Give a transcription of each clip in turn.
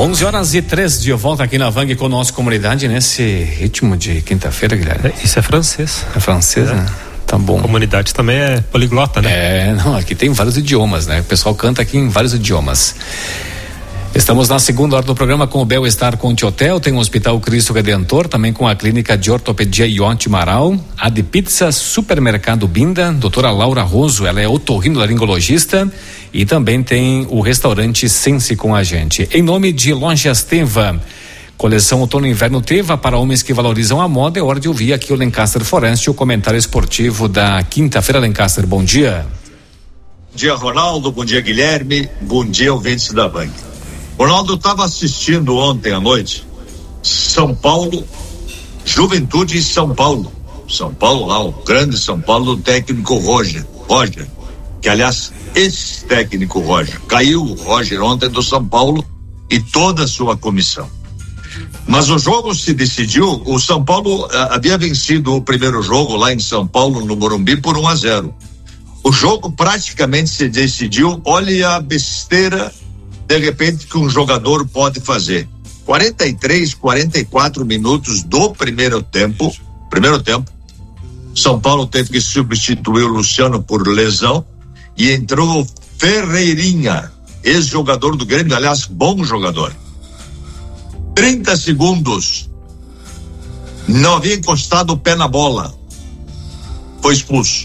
11h03 de volta aqui na Vang com a nossa comunidade nesse ritmo de quinta-feira, Guilherme. Isso é francês. É francês, né? Tá bom. A comunidade também é poliglota, né? Não, aqui tem vários idiomas, né? O pessoal canta aqui em vários idiomas. Estamos na segunda hora do programa com o Bel-Estar Conte Hotel, tem o Hospital Cristo Redentor, também com a Clínica de Ortopedia Ionte Maral, a de Pizza Supermercado Binda, doutora Laura Roso, ela é otorrinolaringologista, e também tem o restaurante Sense com a gente. Em nome de Lojas Teva, coleção outono e inverno Teva para homens que valorizam a moda, é hora de ouvir aqui o Lancaster Forest, o comentário esportivo da quinta-feira. Lancaster, bom dia. Bom dia, Ronaldo, bom dia, Guilherme, bom dia, ouvintes da Vang. Ronaldo, estava assistindo ontem à noite São Paulo, Juventude e São Paulo. São Paulo lá, o grande São Paulo, do técnico Roger, que aliás, esse técnico Roger, caiu o Roger ontem do São Paulo e toda a sua comissão. Mas o jogo se decidiu, o São Paulo havia vencido o primeiro jogo lá em São Paulo, no Morumbi, por 1-0. O jogo praticamente se decidiu, olha a besteira de repente que um jogador pode fazer. 43, 44 minutos do primeiro tempo, São Paulo teve que substituir o Luciano por lesão e entrou o Ferreirinha, ex-jogador do Grêmio, aliás, bom jogador. 30 segundos, não havia encostado o pé na bola, foi expulso.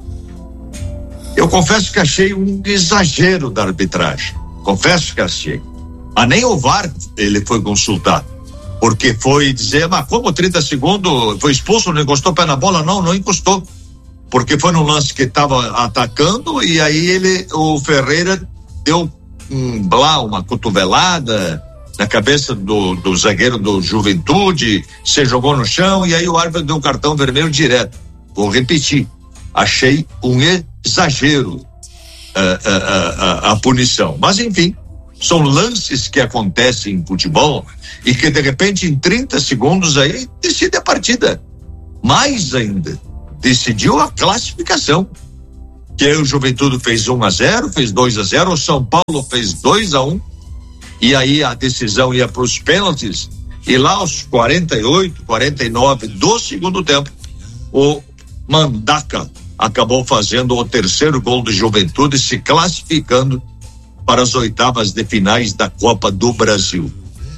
Eu confesso que achei um exagero da arbitragem. Confesso que achei. Mas nem o VAR ele foi consultado. Porque foi dizer, mas como 30 segundos foi expulso, não encostou o pé na bola? Não encostou. Porque foi no lance que estava atacando e aí o Ferreira deu uma cotovelada na cabeça do zagueiro do Juventude, se jogou no chão e aí o árbitro deu um cartão vermelho direto. Vou repetir. Achei um exagero a punição, mas enfim, são lances que acontecem em futebol e que de repente em 30 segundos aí decide a partida. Mais ainda, decidiu a classificação, que aí o Juventude fez 1-0, fez 2-0, o São Paulo fez 2-1 e aí a decisão ia para os pênaltis e lá aos 48, 49 do segundo tempo o Mandaca acabou fazendo o terceiro gol do Juventude, se classificando para as oitavas de finais da Copa do Brasil.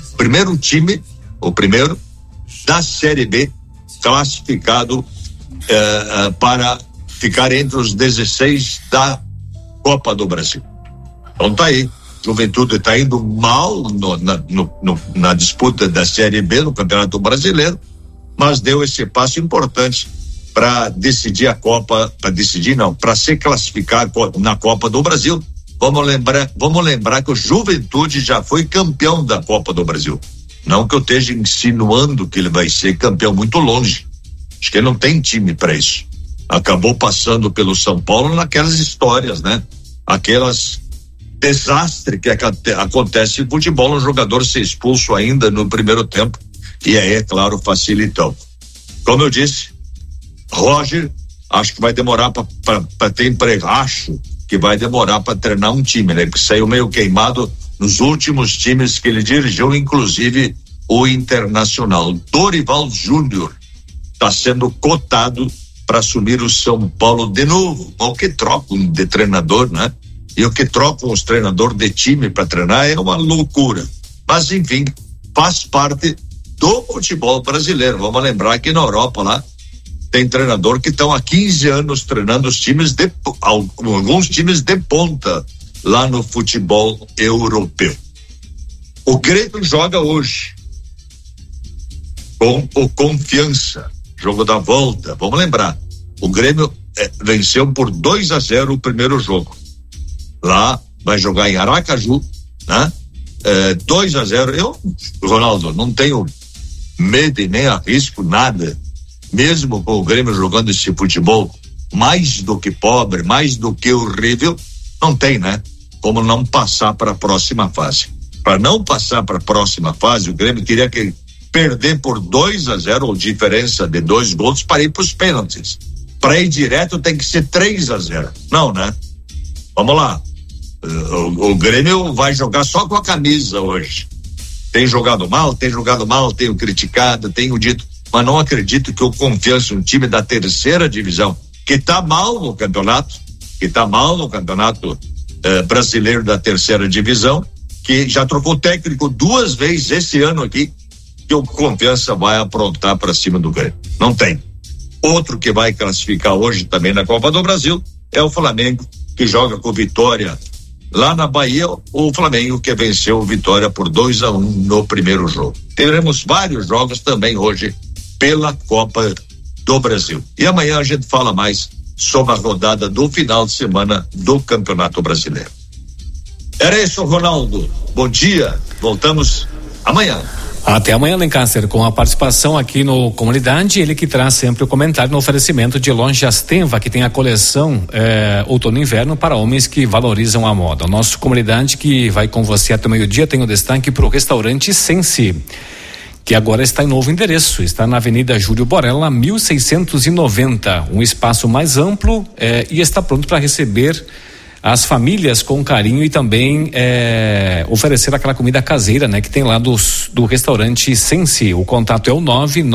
O primeiro da Série B classificado para ficar entre os 16 da Copa do Brasil. Então tá aí, Juventude está indo mal na disputa da Série B no Campeonato Brasileiro, mas deu esse passo importante para decidir a Copa, para se classificar na Copa do Brasil. Vamos lembrar que o Juventude já foi campeão da Copa do Brasil. Não que eu esteja insinuando que ele vai ser campeão, muito longe. Acho que ele não tem time para isso. Acabou passando pelo São Paulo naquelas histórias, né? Aquelas desastres que acontece em futebol, um jogador ser expulso ainda no primeiro tempo e aí, é claro, facilitou. Como eu disse, Roger, acho que vai demorar para ter emprego, acho que vai demorar para treinar um time, né? Porque saiu meio queimado nos últimos times que ele dirigiu, inclusive o Internacional. Dorival Júnior está sendo cotado para assumir o São Paulo de novo. O que trocam de treinador, né? E o que trocam os treinadores de time para treinar é uma loucura. Mas enfim, faz parte do futebol brasileiro. Vamos lembrar que na Europa lá tem treinador que estão há 15 anos treinando os times alguns times de ponta lá no futebol europeu. O Grêmio joga hoje com o Confiança, jogo da volta. Vamos lembrar, o Grêmio venceu por 2-0 o primeiro jogo. Lá vai jogar em Aracaju, né? 2-0. Eu, Ronaldo, não tenho medo e nem arrisco nada. Mesmo com o Grêmio jogando esse futebol mais do que pobre, mais do que horrível, não tem, né? Como não passar para a próxima fase. Para não passar para a próxima fase, o Grêmio teria que perder por 2-0, ou diferença de 2 gols, para ir para os pênaltis. Para ir direto tem que ser 3-0. Não, né? Vamos lá. O Grêmio vai jogar só com a camisa hoje. Tem jogado mal, tenho criticado, tenho dito, mas não acredito que o Confiança, um time da terceira divisão, que está mal no campeonato, brasileiro da terceira divisão, que já trocou técnico 2 vezes esse ano aqui, que o Confiança vai aprontar para cima do Grêmio. Não tem. Outro que vai classificar hoje também na Copa do Brasil é o Flamengo, que joga com Vitória lá na Bahia, o Flamengo que venceu o Vitória por 2-1 no primeiro jogo. Teremos vários jogos também hoje pela Copa do Brasil. E amanhã a gente fala mais sobre a rodada do final de semana do Campeonato Brasileiro. Era isso, Ronaldo. Bom dia. Voltamos amanhã. Até amanhã, Lencaster, com a participação aqui no Comunidade, ele que traz sempre o comentário no oferecimento de Lojas Tenva, que tem a coleção outono e inverno para homens que valorizam a moda. O nosso Comunidade que vai com você até o meio-dia tem o destaque para o restaurante Sensi, que agora está em novo endereço, está na Avenida Júlio Borella, 1690, um espaço mais amplo e está pronto para receber as famílias com carinho e também oferecer aquela comida caseira, né, que tem lá do restaurante Sensi. O contato é o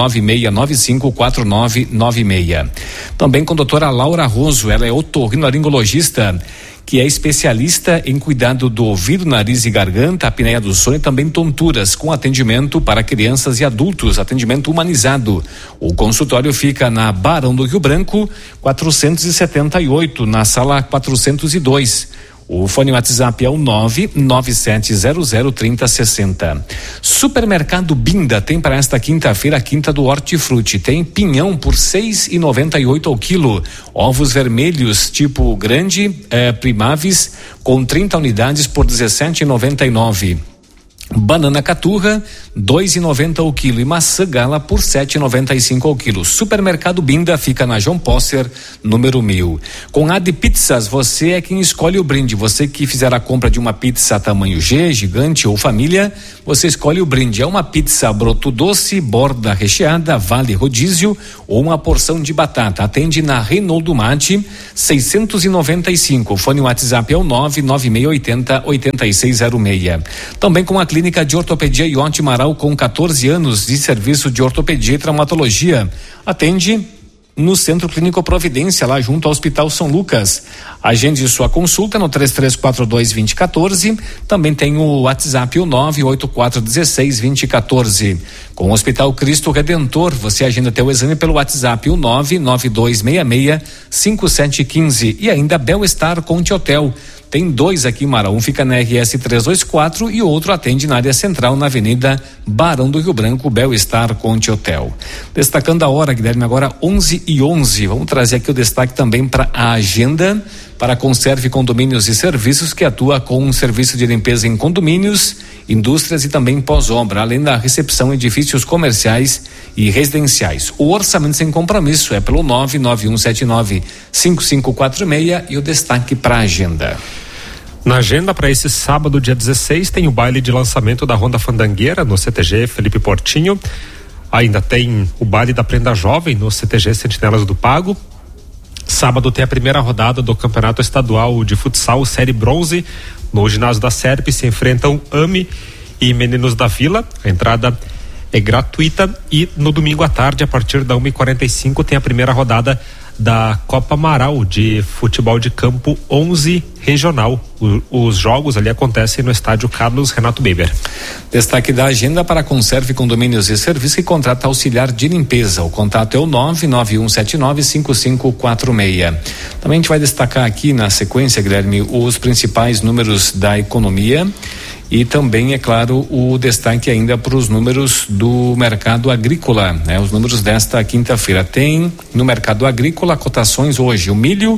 996954996. Também com a doutora Laura Roso, ela é otorrinolaringologista, que é especialista em cuidado do ouvido, nariz e garganta, apneia do sono e também tonturas, com atendimento para crianças e adultos, atendimento humanizado. O consultório fica na Barão do Rio Branco, 478, na sala 402. O fone WhatsApp é o 997003060. Supermercado Binda tem para esta quinta-feira a quinta do Hortifruti. Tem pinhão por 6,98 ao quilo. Ovos vermelhos tipo grande, Primaves, com 30 unidades por 17,99. Banana caturra, 2,90 ao quilo, e maçã gala por 7,95 ao quilo. Supermercado Binda fica na João Posser, número 1000. Com a de Pizzas, você é quem escolhe o brinde. Você que fizer a compra de uma pizza tamanho G, gigante ou família, você escolhe o brinde. É uma pizza broto doce, borda recheada, vale rodízio ou uma porção de batata. Atende na Reinaldo Mate, 695. Fone WhatsApp é o 99680-8606. Também com a Clínica de Ortopedia Ionte Amaral, com 14 anos de serviço de ortopedia e traumatologia. Atende no Centro Clínico Providência, lá junto ao Hospital São Lucas. Agende sua consulta no 3342-2014. Também tem o WhatsApp, o 98416-2014. Com o Hospital Cristo Redentor, você agenda teu exame pelo WhatsApp, o 99266-5715. E ainda Bel-Estar Conte Hotel. Tem 2 aqui em Marau, um fica na RS 324 e o outro atende na área central, na Avenida Barão do Rio Branco, Bel-Estar Conte Hotel. Destacando a hora, Guilherme, agora 11:11. Vamos trazer aqui o destaque também para a agenda para a Conserve Condomínios e Serviços, que atua com um serviço de limpeza em condomínios, indústrias e também pós-obra, além da recepção em edifícios comerciais e residenciais. O orçamento sem compromisso é pelo 99179-5546 e o destaque para a agenda. Na agenda para esse sábado, dia 16, tem o baile de lançamento da Ronda Fandangueira no CTG Felipe Portinho. Ainda tem o baile da Prenda Jovem no CTG Sentinelas do Pago. Sábado tem a primeira rodada do Campeonato Estadual de Futsal Série Bronze. No ginásio da SERP se enfrentam AME e Meninos da Vila. A entrada é gratuita e no domingo à tarde, a partir da 1h45, tem a primeira rodada da Copa Amaral de futebol de campo 11 regional. Os jogos ali acontecem no estádio Carlos Renato Beber. Destaque da agenda para a Conserve Condomínios e Serviços, que contrata auxiliar de limpeza. O contato é o 99179-5546. Também a gente vai destacar aqui na sequência, Guilherme, os principais números da economia. E também, é claro, o destaque ainda para os números do mercado agrícola, né? Os números desta quinta-feira. Tem no mercado agrícola cotações hoje: o milho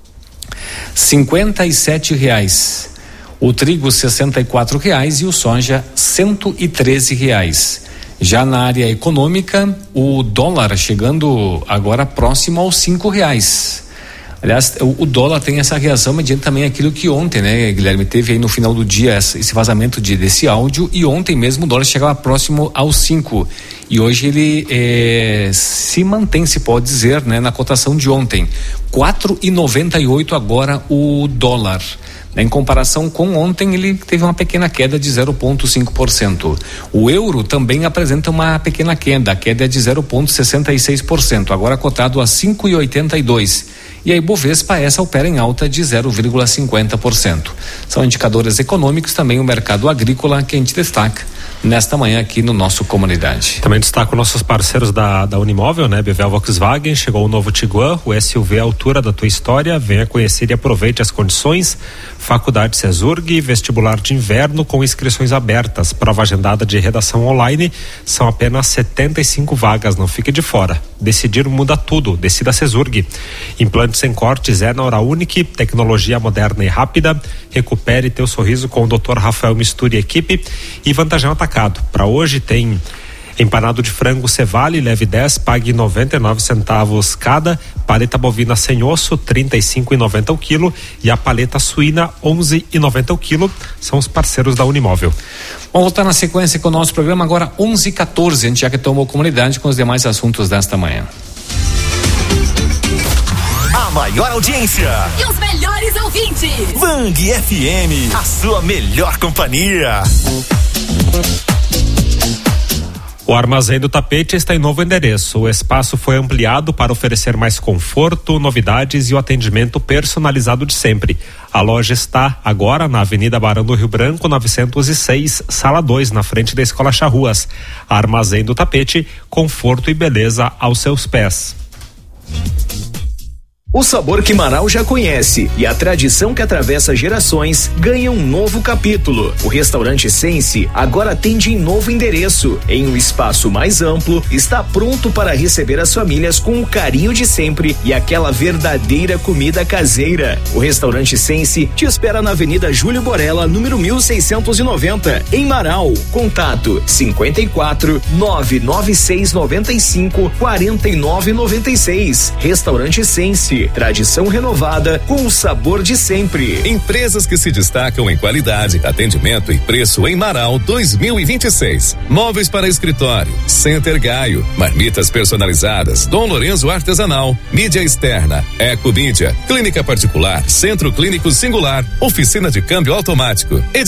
R$57, o trigo R$64 e o soja R$113. Já na área econômica, o dólar chegando agora próximo aos R$5. Aliás, o dólar tem essa reação mediante também aquilo que ontem, né, Guilherme, teve aí no final do dia esse vazamento desse áudio, e ontem mesmo o dólar chegava próximo aos 5 e hoje ele se mantém, se pode dizer, né, na cotação de ontem, 4,98 agora o dólar. Em comparação com ontem, ele teve uma pequena queda de 0,5%. O euro também apresenta uma pequena queda, a queda é de 0,66%, agora cotado a 5,82. E a Ibovespa, essa opera em alta de 0,50%. São indicadores econômicos, também o mercado agrícola que a gente destaca nesta manhã aqui no nosso Comunidade. Também destaco nossos parceiros da Unimóvel, né? Bevel Volkswagen, chegou o novo Tiguan, o SUV à altura da tua história, venha conhecer e aproveite as condições. Faculdade Cesurg, vestibular de inverno com inscrições abertas, prova agendada de redação online, são apenas 75 vagas, não fique de fora. Decidir muda tudo, decida Cesurg. Implantes sem cortes é na Hora Unique, tecnologia moderna e rápida. Recupere teu sorriso com o Dr. Rafael Mistura e equipe. E Vantajão Atacado. Para hoje tem empanado de frango Cevale, leve 10, pague 99 centavos cada. Paleta bovina sem osso, 35,90 o quilo. E a paleta suína, 11,90 o quilo. São os parceiros da Unimóvel. Vamos voltar na sequência com o nosso programa agora 11h14. A gente já que tomou Comunidade com os demais assuntos desta manhã. A maior audiência e os melhores ouvintes. Bang FM, a sua melhor companhia. O Armazém do Tapete está em novo endereço. O espaço foi ampliado para oferecer mais conforto, novidades e o atendimento personalizado de sempre. A loja está agora na Avenida Barão do Rio Branco, 906, Sala 2, na frente da Escola Charruas. Armazém do Tapete, conforto e beleza aos seus pés. O sabor que Marau já conhece e a tradição que atravessa gerações ganha um novo capítulo. O restaurante Sense agora atende em novo endereço. Em um espaço mais amplo, está pronto para receber as famílias com o carinho de sempre e aquela verdadeira comida caseira. O restaurante Sense te espera na Avenida Júlio Borella, número 1690, em Marau. Contato 54 996 95 49 96. Restaurante Sense. Tradição renovada com o sabor de sempre. Empresas que se destacam em qualidade, atendimento e preço em Marau 2026. Móveis para escritório, Center Gaio, marmitas personalizadas, Dom Lorenzo Artesanal, mídia externa, Eco Mídia, clínica particular, centro clínico singular, oficina de câmbio automático.